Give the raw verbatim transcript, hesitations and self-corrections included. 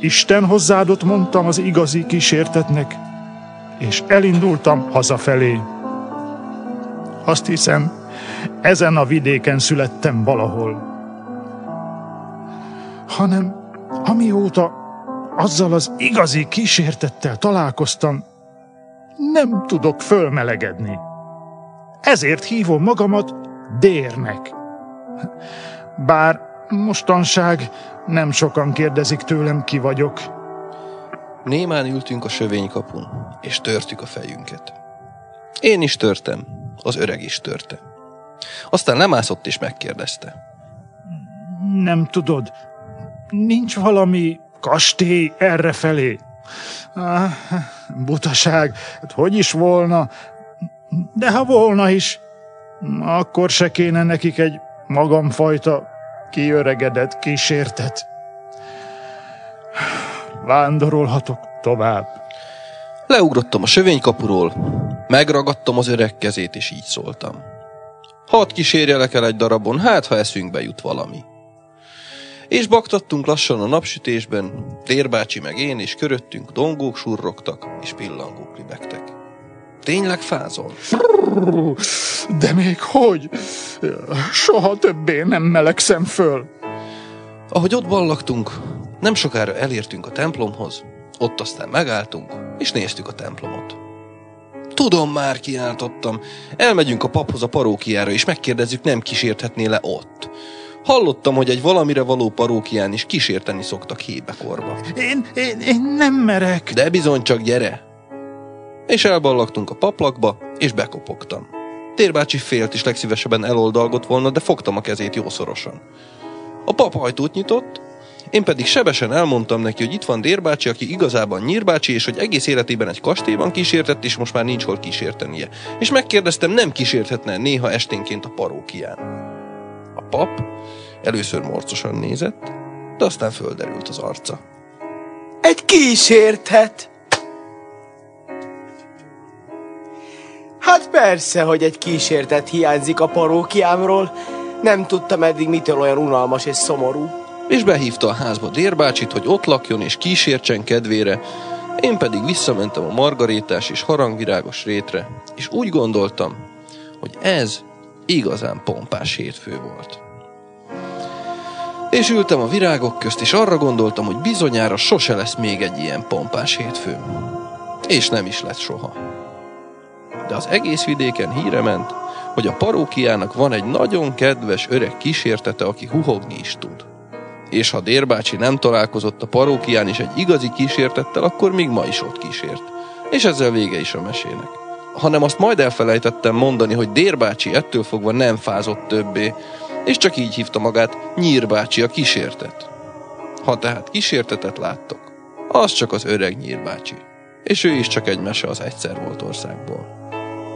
Isten hozzáadott, mondtam az igazi kísértetnek, és elindultam hazafelé. Azt hiszem, ezen a vidéken születtem valahol. Hanem amióta azzal az igazi kísértettel találkoztam, nem tudok fölmelegedni. Ezért hívom magamat Dérnek. Bár mostanság nem sokan kérdezik tőlem, ki vagyok. Némán ültünk a sövénykapun, és törtük a fejünket. Én is törtem, az öreg is törte. Aztán lemászott és megkérdezte. Nem tudod, nincs valami kastély errefelé? Ah, butaság, hát hogy is volna? De ha volna is, akkor se kéne nekik egy magamfajta kiöregedett kísértet. Vándorolhatok tovább. Leugrottam a sövénykapuról, megragadtam az öreg kezét, és így szóltam. Hadd kísérjelek el egy darabon, hát ha eszünkbe jut valami. És baktattunk lassan a napsütésben, Dérbácsi meg én, és köröttünk dongók surrogtak, és pillangók libegtek. Tényleg fázol? De még hogy? Soha többé nem melegszem föl. Ahogy ott ballagtunk, nem sokára elértünk a templomhoz, ott aztán megálltunk, és néztük a templomot. Tudom már, kiáltottam, elmegyünk a paphoz a parókiára, és megkérdezzük, nem kísérthetné le ott. Hallottam, hogy egy valamire való parókián is kísérteni szoktak hébekorba. Én, én, én nem merek. De bizony, csak gyere. És elballagtunk a paplakba, és bekopogtam. Dérbácsi félt, és legszívesebben eloldalgott volna, de fogtam a kezét jó szorosan. A pap ajtót nyitott, én pedig sebesen elmondtam neki, hogy itt van Dérbácsi, aki igazában Nyírbácsi, és hogy egész életében egy kastélyban kísértett, és most már nincs hol kísértenie. És megkérdeztem, nem kísérthetne néha esténként a parókián. A pap először morcosan nézett, de aztán földerült az arca. Egy kísértet! Hát persze, hogy egy kísértet hiányzik a parókiámról. Nem tudtam eddig, mitől olyan unalmas és szomorú. És behívta a házba Dérbácsit, hogy ott lakjon és kísértsen kedvére, én pedig visszamentem a margarétás és harangvirágos rétre, és úgy gondoltam, hogy ez igazán pompás hétfő volt. És ültem a virágok közt, és arra gondoltam, hogy bizonyára sose lesz még egy ilyen pompás hétfő. És nem is lett soha. De az egész vidéken híre ment, hogy a parókiának van egy nagyon kedves öreg kísértete, aki huhogni is tud. És ha Dérbácsi nem találkozott a parókián is egy igazi kísértettel, akkor még ma is ott kísért. És ezzel vége is a mesének. Hanem azt majd elfelejtettem mondani, hogy Dérbácsi ettől fogva nem fázott többé, és csak így hívta magát Nyírbácsi, a kísértet. Ha tehát kísértetet láttok, az csak az öreg Nyírbácsi. És ő is csak egy mese az egyszer volt országból.